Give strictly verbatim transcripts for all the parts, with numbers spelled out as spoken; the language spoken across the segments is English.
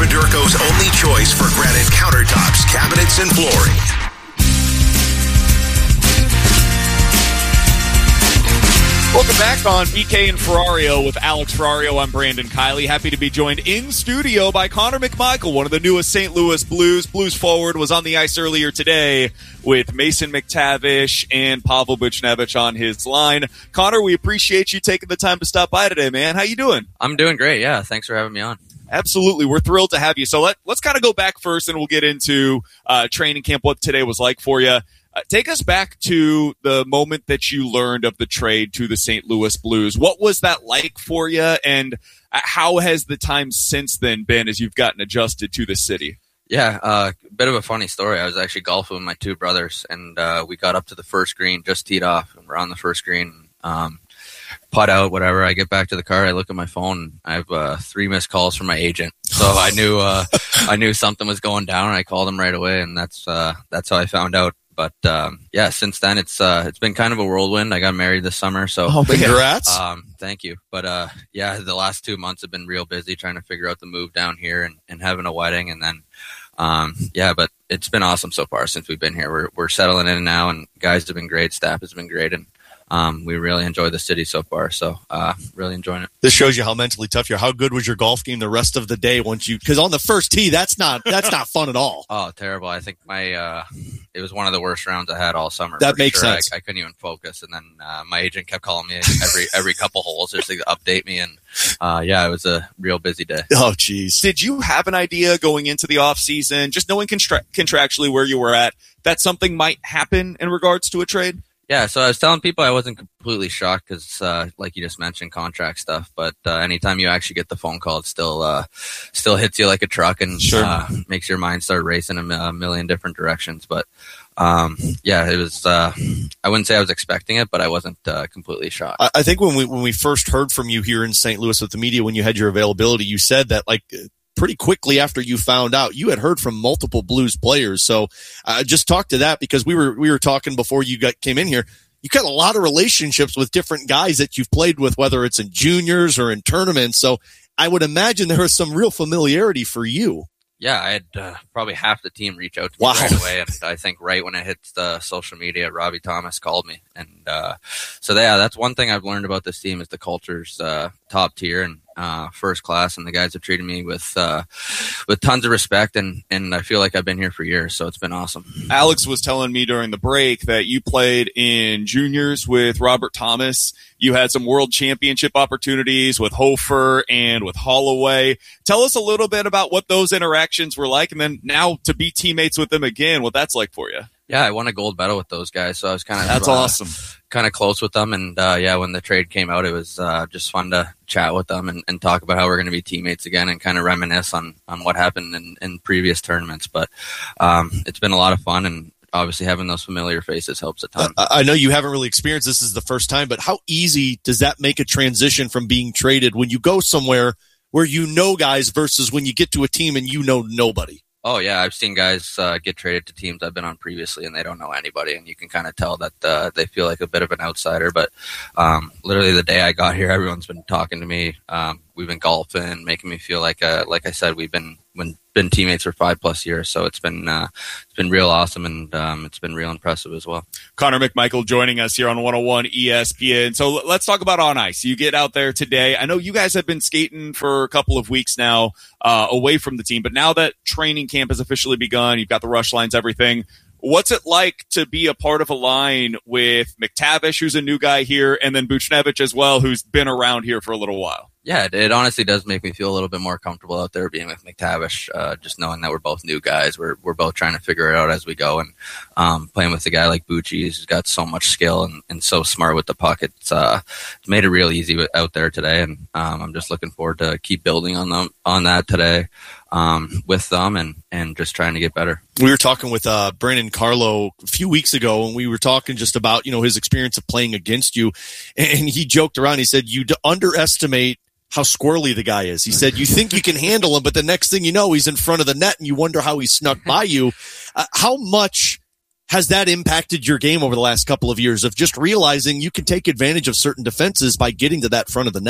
Federco's only choice for granite countertops, cabinets, and flooring. Welcome back on B K and Ferrario with Alex Ferrario. I'm Brandon Kiley. Happy to be joined in studio by Connor McMichael, one of the newest Saint Louis Blues. Blues forward was on the ice earlier today with Mason McTavish and Pavel Buchnevich on his line. Connor, we appreciate you taking the time to stop by today, man. How you doing? I'm doing great. Yeah, thanks for having me on. Absolutely. We're thrilled to have you. So let, let's kind of go back first, and we'll get into uh, training camp, what today was like for you. Uh, take us back to the moment that you learned of the trade to the Saint Louis Blues. What was that like for you, and how has the time since then been as you've gotten adjusted to the city? Yeah, a uh, bit of a funny story. I was actually golfing with my two brothers, and uh, we got up to the first green, just teed off, and we're on the first green, um, putt out, whatever. I get back to the car, I look at my phone, I have uh, three missed calls from my agent. So I knew uh, I knew something was going down, and I called him right away, and that's uh, that's how I found out. But um, yeah, since then it's uh, it's been kind of a whirlwind. I got married this summer, so oh, congrats! Um, thank you. But uh, yeah, the last two months have been real busy trying to figure out the move down here and, and having a wedding, and then um, yeah, but it's been awesome so far since we've been here. We're we're settling in now, and guys have been great, staff has been great, and um, we really enjoy the city so far. So uh, really enjoying it. This shows you how mentally tough you are. How good was your golf game the rest of the day once you? Because on the first tee, that's not that's not fun at all. Oh, terrible! I think my uh, it was one of the worst rounds I had all summer. That makes sure. sense. I, I couldn't even focus, and then uh, my agent kept calling me every every couple holes just to update me, and uh, yeah, it was a real busy day. Oh, geez. Did you have an idea going into the off season, just knowing contra- contractually where you were at, that something might happen in regards to a trade? Yeah, so I was telling people I wasn't completely shocked because, uh, like you just mentioned, contract stuff. But uh, anytime you actually get the phone call, it still uh, still hits you like a truck and sure. uh, makes your mind start racing in a million different directions. But um, yeah, it was. Uh, I wouldn't say I was expecting it, but I wasn't uh, completely shocked. I, I think when we when we first heard from you here in Saint Louis with the media, when you had your availability, you said that like. pretty quickly after you found out, you had heard from multiple Blues players. So uh, just talk to that, because we were we were talking before you got came in here. You got a lot of relationships with different guys that you've played with, whether it's in juniors or in tournaments. So I would imagine there was some real familiarity for you. Yeah, I had uh, probably half the team reach out to me wow. right away, and I think right when it hits the social media, Robbie Thomas called me, and uh, so yeah, that's one thing I've learned about this team is the culture's uh, top tier and uh, first class, and the guys have treated me with uh, with tons of respect, and and I feel like I've been here for years, so it's been awesome. Alex was telling me during the break that you played in juniors with Robert Thomas. You had some world championship opportunities with Hofer and with Holloway. Tell us a little bit about what those interactions were like, and then now to be teammates with them again, what that's like for you. Yeah, I won a gold medal with those guys, so I was kind of that's uh, awesome. Kind of close with them, and uh, yeah, when the trade came out, it was uh, just fun to chat with them and, and talk about how we're going to be teammates again, and kind of reminisce on on what happened in, in previous tournaments. But um, it's been a lot of fun, and obviously having those familiar faces helps a ton. Uh, I know you haven't really experienced this is the first time, but how easy does that make a transition from being traded when you go somewhere where you know guys versus when you get to a team and you know nobody? Oh, yeah. I've seen guys uh, get traded to teams I've been on previously, and they don't know anybody, and you can kind of tell that uh, they feel like a bit of an outsider. But um, literally the day I got here, everyone's been talking to me. Um, we've been golfing, making me feel like, uh, like I said, we've been been, been teammates for five plus years. So it's been uh, it's been real awesome, and um, it's been real impressive as well. Connor McMichael joining us here on one oh one E S P N. So let's talk about on ice. You get out there today. I know you guys have been skating for a couple of weeks now uh, away from the team, but now that training camp has officially begun, you've got the rush lines, everything. What's it like to be a part of a line with McTavish, who's a new guy here, and then Buchnevich as well, who's been around here for a little while? Yeah, it, it honestly does make me feel a little bit more comfortable out there being with McTavish, uh, just knowing that we're both new guys. We're we're both trying to figure it out as we go, and um, playing with a guy like Bucci who's got so much skill and, and so smart with the puck. It's, uh, it's made it real easy out there today, and um, I'm just looking forward to keep building on them on that today. Um, with them and, and just trying to get better. We were talking with uh, Brandon Carlo a few weeks ago, and we were talking just about, you know, his experience of playing against you. And he joked around. He said, you underestimate how squirrely the guy is. He said, you think you can handle him, but the next thing you know, he's in front of the net and you wonder how he snuck by you. Uh, how much has that impacted your game over the last couple of years of just realizing you can take advantage of certain defenses by getting to that front of the net?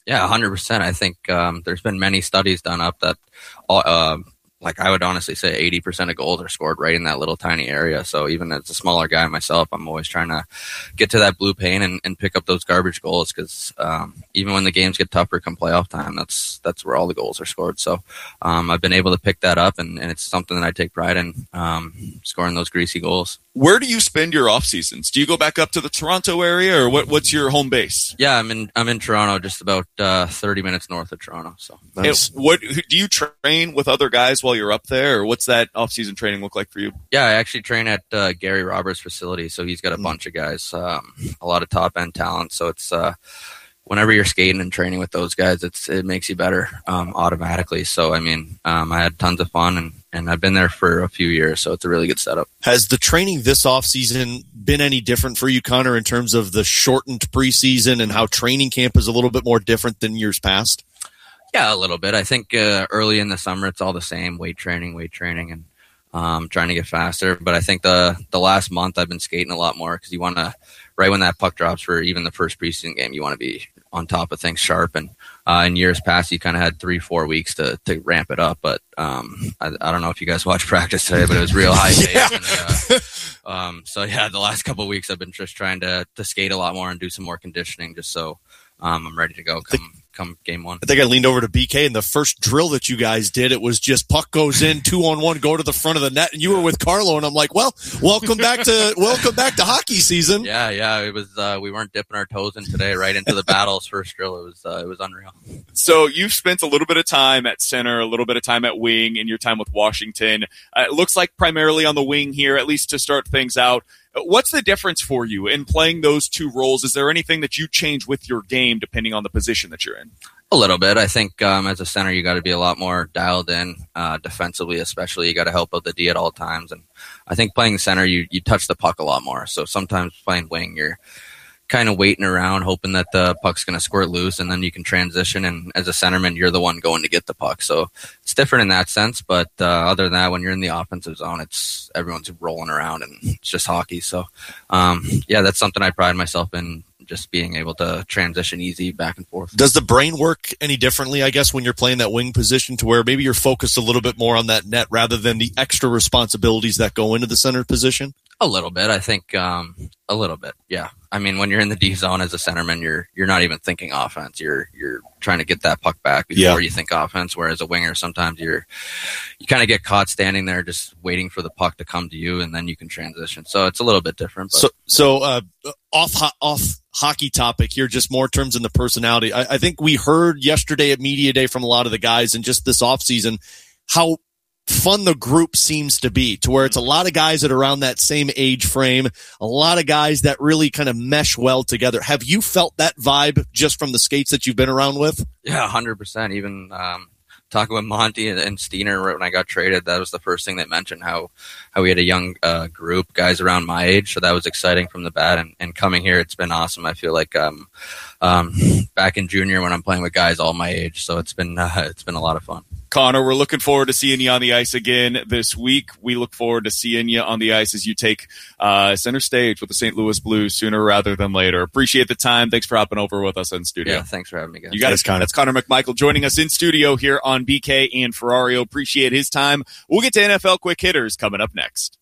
Yeah, one hundred percent. I think um, there's been many studies done up that, uh, like I would honestly say eighty percent of goals are scored right in that little tiny area. So even as a smaller guy myself, I'm always trying to get to that blue paint and, and pick up those garbage goals because um, even when the games get tougher come playoff time, that's that's where all the goals are scored. So um, I've been able to pick that up, and, and it's something that I take pride in, um, scoring those greasy goals. Where do you spend your off seasons? Do you go back up to the Toronto area, or what, what's your home base? Yeah, I'm in I'm in Toronto, just about uh, thirty minutes north of Toronto. So nice. What do you train with other guys while you're up there, or what's that off season training look like for you? Yeah, I actually train at uh, Gary Roberts' facility, so he's got a mm. bunch of guys, um, a lot of top end talent. So it's uh, whenever you're skating and training with those guys, it's it makes you better um, automatically. So I mean, um, I had tons of fun, and, and I've been there for a few years, so it's a really good setup. Has the training this off season been any different for you, Connor, in terms of the shortened preseason and how training camp is a little bit more different than years past? Yeah, a little bit. I think uh, early in the summer, it's all the same: weight training, weight training, and um, trying to get faster. But I think the the last month I've been skating a lot more because you want to, right when that puck drops for even the first preseason game, you want to be on top of things sharp. And uh, in years past, you kind of had three, four weeks to, to ramp it up. But um, I, I don't know if you guys watched practice today, but it was real high pace. yeah. And, uh, um, so yeah, the last couple of weeks I've been just trying to to skate a lot more and do some more conditioning, just so um, I'm ready to go come come game one. I think I leaned over to B K, and the first drill that you guys did, it was just puck goes in, two on one, go to the front of the net, and you were with Carlo, and I'm like, well, welcome back to welcome back to hockey season. Yeah, yeah, it was. Uh, we weren't dipping our toes in today, right into the battles first drill. It was uh, it was unreal. So you've spent a little bit of time at center, a little bit of time at wing in your time with Washington. Uh, it looks like primarily on the wing here, at least to start things out. What's the difference for you in playing those two roles? Is there anything that you change with your game depending on the position that you're in? A little bit. I think um, as a center, you got to be a lot more dialed in uh, defensively, especially. You got to help out the D at all times. And I think playing center, you, you touch the puck a lot more. So sometimes playing wing, you're kind of waiting around, hoping that the puck's going to squirt loose, and then you can transition. And as a centerman, you're the one going to get the puck. So it's different in that sense. But uh, other than that, when you're in the offensive zone, it's everyone's rolling around, and it's just hockey. So um, yeah, that's something I pride myself in, just being able to transition easy back and forth. Does the brain work any differently, I guess, when you're playing that wing position, to where maybe you're focused a little bit more on that net rather than the extra responsibilities that go into the center position? A little bit, I think. Um, a little bit, yeah. I mean, when you're in the D zone as a centerman, you're you're not even thinking offense. You're you're trying to get that puck back before yeah. you think offense. Whereas a winger, sometimes you're you kind of get caught standing there just waiting for the puck to come to you, and then you can transition. So it's a little bit different. But. So so uh, off off hockey topic here, just more terms in the personality. I, I think we heard yesterday at Media Day from a lot of the guys, and just this off season, how fun the group seems to be, to where it's a lot of guys that are around that same age frame, a lot of guys that really kind of mesh well together. Have you felt that vibe just from the skates that you've been around with? Yeah, one hundred percent. Even um, talking with Monty and Steiner when I got traded, that was the first thing they mentioned, how how we had a young uh, group, guys around my age. So that was exciting from the bat. And, and coming here, it's been awesome. I feel like um, um, back in junior when I'm playing with guys all my age. So it's been uh, it's been a lot of fun. Connor, we're looking forward to seeing you on the ice again this week. We look forward to seeing you on the ice as you take uh, center stage with the Saint Louis Blues sooner rather than later. Appreciate the time. Thanks for hopping over with us in studio. Yeah, thanks for having me, guys. You got it, Connor. That's Connor McMichael joining us in studio here on B K and Ferrario. Appreciate his time. We'll get to N F L quick hitters coming up next.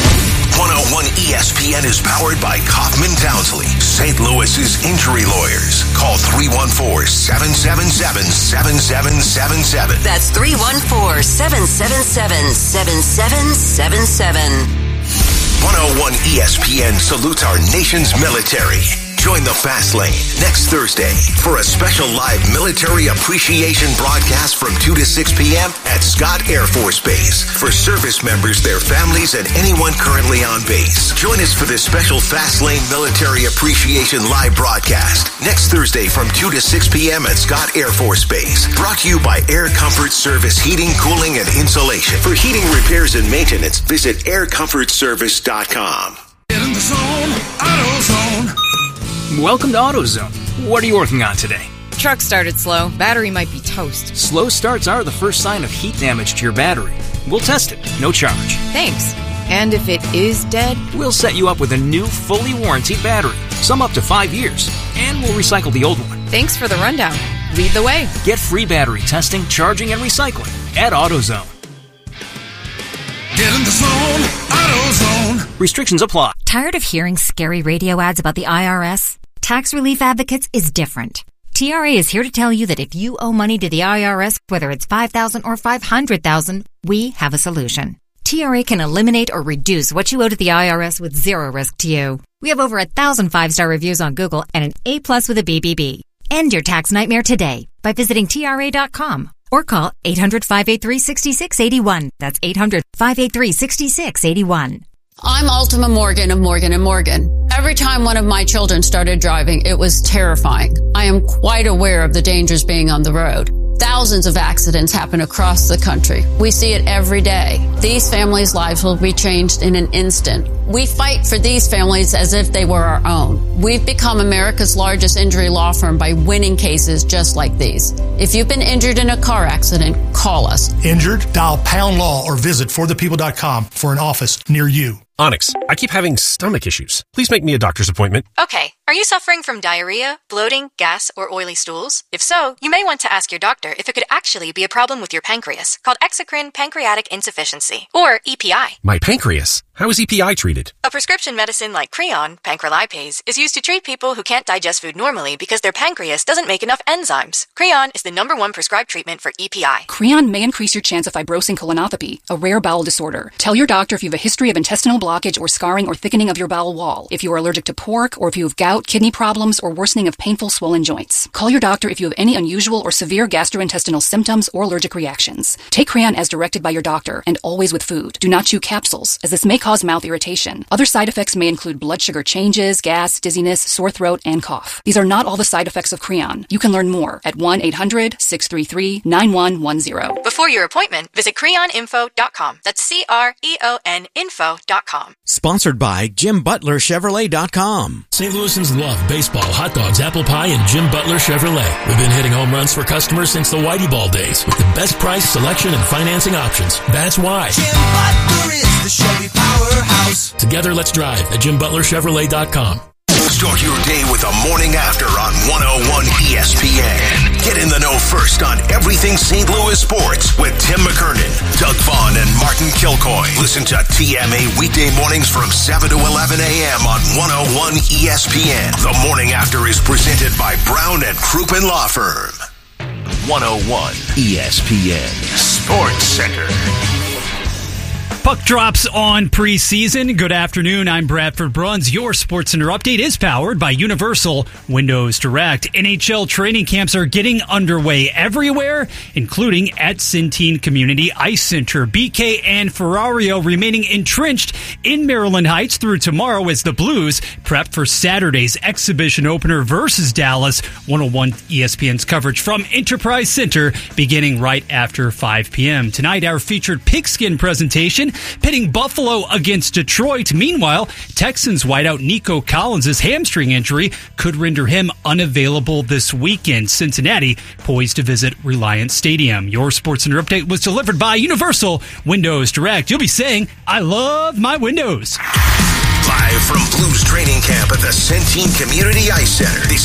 one oh one E S P N is powered by Kaufman Townsley, Saint Louis's injury lawyers. Call three one four, seven seven seven, seven seven seven seven. That's three one four, seven seven seven, seven seven seven seven. one oh one E S P N salutes our nation's military. Join the Fast Lane next Thursday for a special live military appreciation broadcast from two to six p.m. at Scott Air Force Base for service members, their families, and anyone currently on base. Join us for this special Fast Lane Military Appreciation live broadcast next Thursday from two to six p.m. at Scott Air Force Base. Brought to you by Air Comfort Service Heating, Cooling, and Insulation. For heating repairs and maintenance, visit air comfort service dot com. Get in the zone, AutoZone. Welcome to AutoZone. What are you working on today? Truck started slow. Battery might be toast. Slow starts are the first sign of heat damage to your battery. We'll test it. No charge. Thanks. And if it is dead? We'll set you up with a new, fully warranted battery. Some up to five years. And we'll recycle the old one. Thanks for the rundown. Lead the way. Get free battery testing, charging, and recycling at AutoZone. Get in the zone, AutoZone. Restrictions apply. Tired of hearing scary radio ads about the I R S? Tax Relief Advocates is different. T R A is here to tell you that if you owe money to the I R S, whether it's five thousand dollars or five hundred thousand dollars, we have a solution. T R A can eliminate or reduce what you owe to the I R S with zero risk to you. We have over a thousand five-star reviews on Google and an A plus with a B B B. End your tax nightmare today by visiting T R A dot com or call eight hundred, five eight three, six six eight one. That's eight hundred, five eight three, six six eight one. I'm Ultima Morgan of Morgan and Morgan. Every time one of my children started driving, it was terrifying. I am quite aware of the dangers being on the road. Thousands of accidents happen across the country. We see it every day. These families' lives will be changed in an instant. We fight for these families as if they were our own. We've become America's largest injury law firm by winning cases just like these. If you've been injured in a car accident, call us. Injured? Dial pound law or visit for the people dot com for an office near you. Onyx, I keep having stomach issues. Please make me a doctor's appointment. Okay. Are you suffering from diarrhea, bloating, gas, or oily stools? If so, you may want to ask your doctor if it could actually be a problem with your pancreas, called exocrine pancreatic insufficiency, or E P I. My pancreas? How is E P I treated? A prescription medicine like Creon, pancrelipase, is used to treat people who can't digest food normally because their pancreas doesn't make enough enzymes. Creon is the number one prescribed treatment for E P I. Creon may increase your chance of fibrosing colonopathy, a rare bowel disorder. Tell your doctor if you have a history of intestinal blockage or scarring or thickening of your bowel wall, if you are allergic to pork, or if you have gout, kidney problems, or worsening of painful swollen joints. Call your doctor if you have any unusual or severe gastrointestinal symptoms or allergic reactions. Take Creon as directed by your doctor, and always with food. Do not chew capsules, as this may cause mouth irritation. Other side effects may include blood sugar changes, gas, dizziness, sore throat, and cough. These are not all the side effects of Creon. You can learn more at one eight hundred, six three three, nine one one zero. Before your appointment, visit creon info dot com. That's C R E O N info dot com. Sponsored by Jim Butler Chevrolet dot com. Saint Louisans love baseball, hot dogs, apple pie, and Jim Butler Chevrolet. We've been hitting home runs for customers since the Whitey Ball days with the best price, selection, and financing options. That's why Jim Butler is the Chevy powerhouse. Together, let's drive at Jim Butler Chevrolet dot com. Start your day with a morning after on one oh one E S P N. Get in the know first on everything Saint Louis sports with Tim McKernan, Doug Vaughn, and Martin Kilcoy. Listen to T M A weekday mornings from seven to eleven a.m. on one oh one E S P N. The morning after is presented by Brown and Crouppen Law Firm. one oh one E S P N Sports Center. Puck drops on preseason. Good afternoon. I'm Bradford Bruns. Your Sports Center update is powered by Universal Windows Direct. N H L training camps are getting underway everywhere, including at Centene Community Ice Center. B K and Ferrario remaining entrenched in Maryland Heights through tomorrow as the Blues prep for Saturday's exhibition opener versus Dallas. one oh one E S P N's coverage from Enterprise Center beginning right after five p.m. Tonight, our featured pigskin presentation pitting Buffalo against Detroit. Meanwhile, Texans wideout Nico Collins' hamstring injury could render him unavailable this weekend. Cincinnati poised to visit Reliant Stadium. Your Sports Center update was delivered by Universal Windows Direct. You'll be saying, I love my windows. Live from Blues training camp at the Centene Community Ice Center.